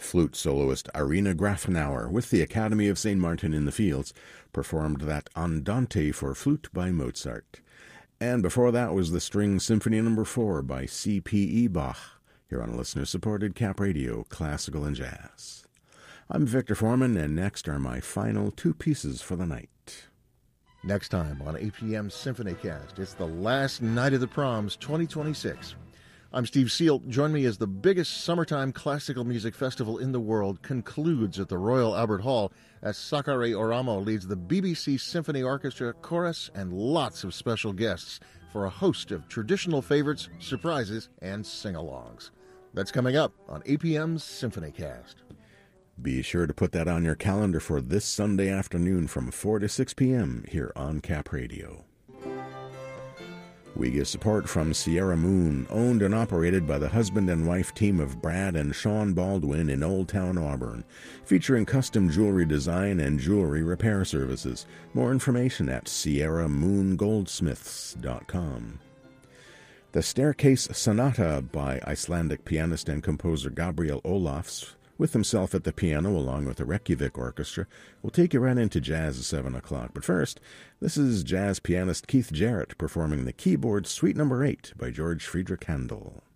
Flute soloist Irina Grafenauer with the Academy of St. Martin in the Fields performed that Andante for flute by Mozart. And before that was the String Symphony No. 4 by C.P.E. Bach, here on listener-supported Cap Radio, Classical and Jazz. I'm Victor Foreman, and next are my final two pieces for the night. Next time on APM SymphonyCast, it's the last night of the Proms 2026. I'm Steve Seal. Join me as the biggest summertime classical music festival in the world concludes at the Royal Albert Hall as Sakari Oramo leads the BBC Symphony Orchestra, chorus, and lots of special guests for a host of traditional favorites, surprises, and sing-alongs. That's coming up on APM's SymphonyCast. Be sure to put that on your calendar for this Sunday afternoon from 4 to 6 p.m. here on Cap Radio. We get support from Sierra Moon, owned and operated by the husband and wife team of Brad and Sean Baldwin in Old Town Auburn, featuring custom jewelry design and jewelry repair services. More information at sierramoongoldsmiths.com. The Staircase Sonata by Icelandic pianist and composer Gabriel Olafs, with himself at the piano along with the Reykjavik Orchestra, will take you right into jazz at 7 o'clock. But first, this is jazz pianist Keith Jarrett performing the keyboard Suite No. 8 by George Friedrich Handel.